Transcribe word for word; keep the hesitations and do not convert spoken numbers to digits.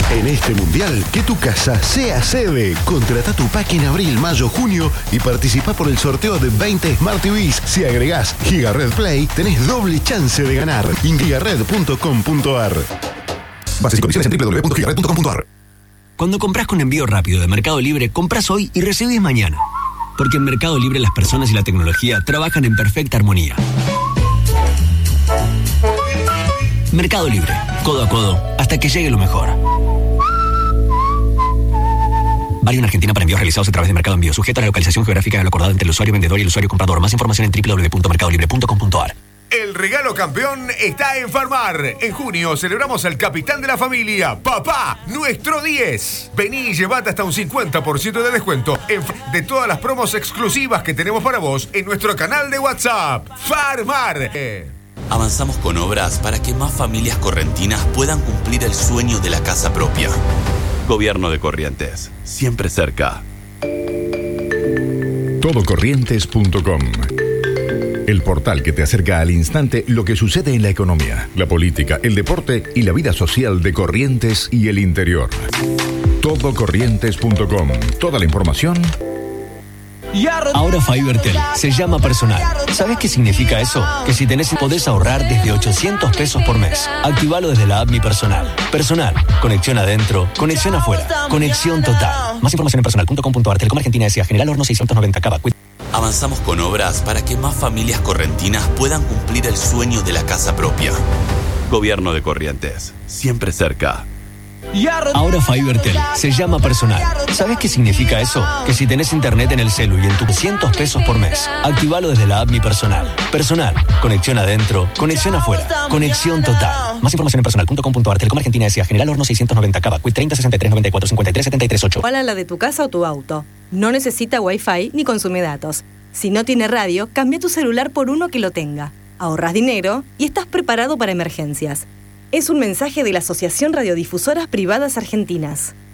En este mundial, que tu casa sea sede. Contrata tu pack en abril, mayo, junio y participa por el sorteo de veinte Smart T Vs. Si agregás Gigared Play, tenés doble chance de ganar. gigared punto com punto ar. Bases y condiciones en doble u doble u doble u punto gigared punto com punto ar. Cuando compras con envío rápido de Mercado Libre, compras hoy y recibís mañana. Porque en Mercado Libre las personas y la tecnología trabajan en perfecta armonía. Mercado Libre, codo a codo, hasta que llegue lo mejor. Válido en Argentina para envíos realizados a través de Mercado Envío, sujeto a la localización geográfica de lo acordado entre el usuario vendedor y el usuario comprador. Más información en doble u doble u doble u punto mercado libre punto com punto ar. El regalo campeón está en Farmar. En junio celebramos al capitán de la familia, papá, nuestro diez. Vení y llevate hasta un cincuenta por ciento de descuento en de todas las promos exclusivas que tenemos para vos en nuestro canal de WhatsApp. Farmar. Eh. Avanzamos con obras para que más familias correntinas puedan cumplir el sueño de la casa propia. Gobierno de Corrientes, siempre cerca. todo corrientes punto com. El portal que te acerca al instante lo que sucede en la economía, la política, el deporte y la vida social de Corrientes y el interior. todo corrientes punto com. Toda la información. Ahora FiberTel se llama personal. ¿Sabes qué significa eso? Que si tenés podés ahorrar desde ochocientos pesos por mes. Activalo desde la app Mi Personal. Personal. Conexión adentro. Conexión afuera. Conexión total. Más información en personal punto com punto ar. Telecom Argentina S A. General Horno seiscientos noventa Cava. Avanzamos con obras para que más familias correntinas puedan cumplir el sueño de la casa propia. Gobierno de Corrientes, siempre cerca. Ahora FiberTel se llama personal. ¿Sabes qué significa eso? Que si tenés internet en el celu y en tu doscientos pesos por mes, activalo desde la app Mi Personal. Personal. Conexión adentro. Conexión afuera. Conexión total. Más información en personal punto com punto ar. Telecom Argentina S A. General Horno seiscientos noventa Cava. Quit treinta sesenta y tres noventa y cuatro cincuenta y tres setenta y tres ocho. Igual a la de tu casa o tu auto. No necesita Wi-Fi ni consume datos. Si no tiene radio, cambia tu celular por uno que lo tenga. Ahorras dinero y estás preparado para emergencias. Es un mensaje de la Asociación Radiodifusoras Privadas Argentinas.